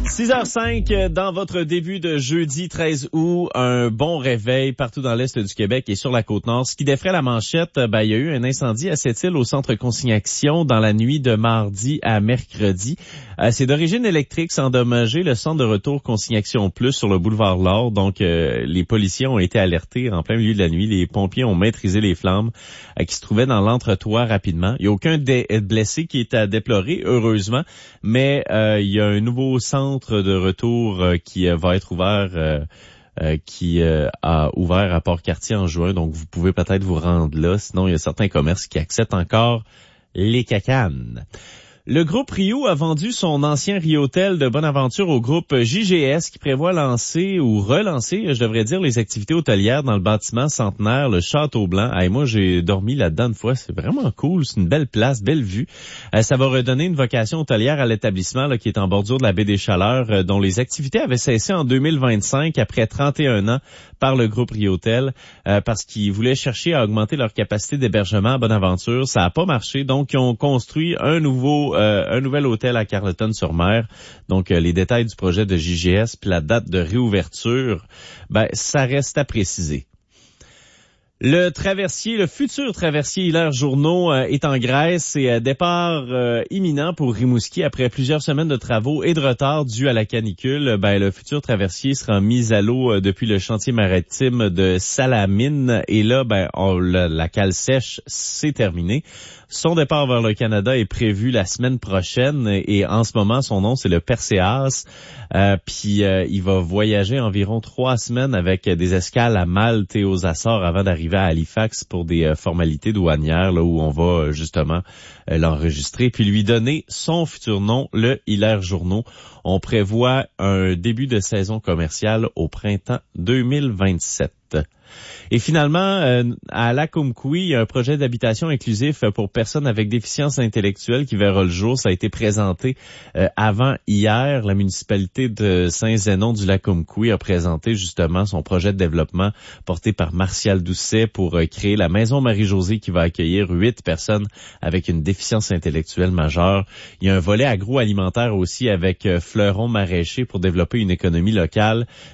6h05 dans votre début de jeudi 13 août, un bon réveil partout dans l'est du Québec et sur la Côte-Nord. Ce qui défraie la manchette, il y a eu un incendie à Sept-Îles au centre consignation dans la nuit de mardi à mercredi. C'est d'origine électrique, ça a endommagé le centre de retour Consignation Plus sur le boulevard L'Or. Donc, les policiers ont été alertés en plein milieu de la nuit. Les pompiers ont maîtrisé les flammes qui se trouvaient dans l'entretoit rapidement. Il n'y a aucun blessé qui est à déplorer, heureusement, mais il y a un nouveau centre de retour qui va être ouvert, qui a ouvert à Port-Cartier en juin. Donc, vous pouvez peut-être vous rendre là. Sinon, il y a certains commerces qui acceptent encore les cacanes. Le groupe Rio a vendu son ancien Rio-Hôtel de Bonaventure au groupe JGS qui prévoit lancer ou relancer, je devrais dire, les activités hôtelières dans le bâtiment centenaire, le Château-Blanc. Moi, j'ai dormi là-dedans une fois. C'est vraiment cool. C'est une belle place, belle vue. Ça va redonner une vocation hôtelière à l'établissement là, qui est en bordure de la baie des Chaleurs, dont les activités avaient cessé en 2025 après 31 ans par le groupe Rio-Hôtel parce qu'ils voulaient chercher à augmenter leur capacité d'hébergement à Bonaventure. Ça n'a pas marché. Donc, ils ont construit un nouvel hôtel à Carleton-sur-Mer. Donc, les détails du projet de JGS puis la date de réouverture, ça reste à préciser. Le futur traversier Hilaire Journeau est en Grèce et départ imminent pour Rimouski après plusieurs semaines de travaux et de retard dû à la canicule. Le futur traversier sera mis à l'eau depuis le chantier maritime de Salamine et là, la cale sèche, c'est terminé. Son départ vers le Canada est prévu la semaine prochaine et en ce moment, son nom, c'est le Perséas. Il va voyager environ 3 semaines avec des escales à Malte et aux Açores avant d'arriver à Halifax pour des formalités douanières là où on va justement l'enregistrer puis lui donner son futur nom, le Hilaire Journeau. On prévoit un début de saison commerciale au printemps 2027. Et finalement, à Lac-Coumkoui, il y a un projet d'habitation inclusif pour personnes avec déficience intellectuelle qui verra le jour. Ça a été présenté avant hier. La municipalité de Saint-Zénon du Lac-Coumkoui a présenté justement son projet de développement porté par Martial Doucet pour créer la Maison Marie-Josée qui va accueillir 8 personnes avec une déficience intellectuelle majeure. Il y a un volet agroalimentaire aussi avec Fleuron Maraîcher pour développer une économie locale.